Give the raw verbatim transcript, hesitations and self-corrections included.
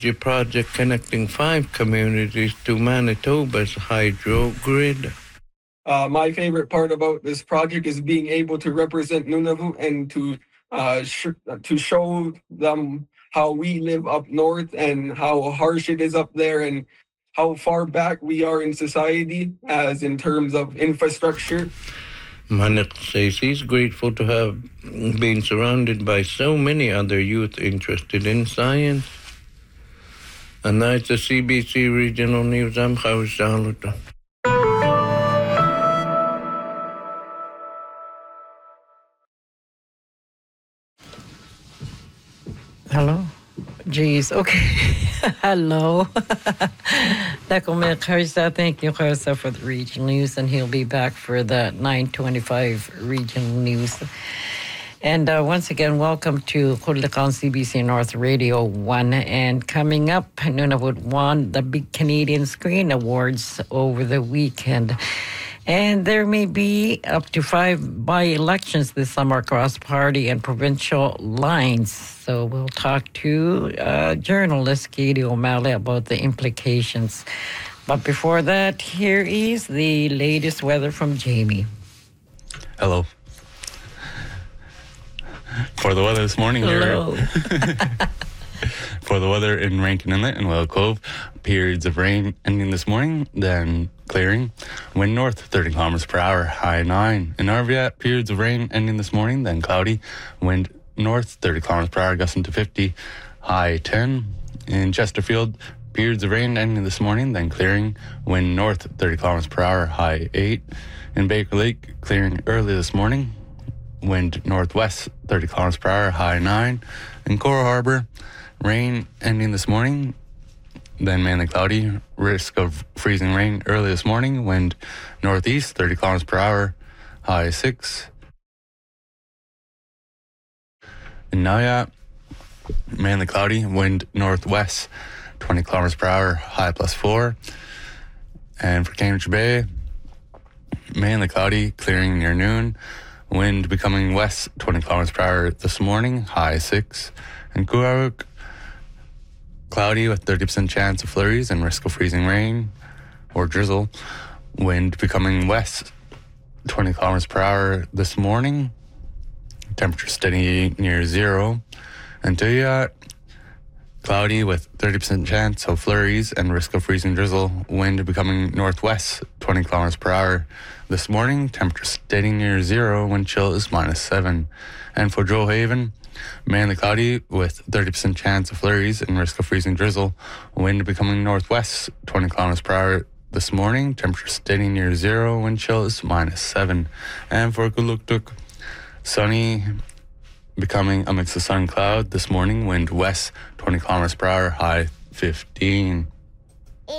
The project connecting five communities to Manitoba's hydro grid. Uh, my favorite part about this project is being able to represent Nunavut and to uh, sh- to show them how we live up north and how harsh it is up there and how far back we are in society as in terms of infrastructure. Manik says he's grateful to have been surrounded by so many other youth interested in science. And that's the C B C Regional News. I'm Javi Charlotte. Hello? Jeez, okay. Hello. Takomir Kharsa, thank you, Kharsa, for the regional news, and he'll be back for the nine twenty-five regional news. And uh, once again, welcome to Khudlikan C B C North Radio one. And coming up, Nunavut won the Big Canadian Screen Awards over the weekend. And there may be up to five by-elections this summer across party and provincial lines. So we'll talk to uh, journalist Katie O'Malley about the implications. But before that, here is the latest weather from Jamie. Hello. For the weather this morning, Hello. For the weather in Rankin Inlet and Whale Cove, periods of rain ending this morning, then clearing. Wind north, thirty kilometers per hour, high nine. In Arviat, periods of rain ending this morning, then cloudy. Wind north, thirty kilometers per hour, gusting to fifty, high ten. In Chesterfield, periods of rain ending this morning, then clearing. Wind north, thirty kilometers per hour, high eight. In Baker Lake, clearing early this morning. Wind northwest, thirty kilometers per hour, high nine. In Coral Harbor, rain ending this morning, then mainly cloudy. Risk of freezing rain early this morning. Wind northeast, thirty kilometers per hour, high six. In Nauyat, mainly cloudy. Wind northwest, twenty kilometers per hour, high plus four. And for Cambridge Bay, mainly cloudy, clearing near noon. Wind becoming west, twenty kilometers per hour this morning, high six. In Coorparuk, cloudy with thirty percent chance of flurries and risk of freezing rain or drizzle. Wind becoming west, twenty kilometers per hour this morning. Temperature steady near zero. In Tuyat, cloudy with thirty percent chance of flurries and risk of freezing drizzle. Wind becoming northwest, twenty kilometers per hour this morning. Temperature steady near zero. Wind chill is minus seven. And for Joe Haven, mainly cloudy with thirty percent chance of flurries and risk of freezing drizzle. Wind becoming northwest, twenty kilometers per hour this morning. Temperature steady near zero. Wind chill is minus seven. And for Kuluktuk, sunny, becoming a mix of sun and cloud this morning. Wind west, twenty kilometers per hour, high fifteen.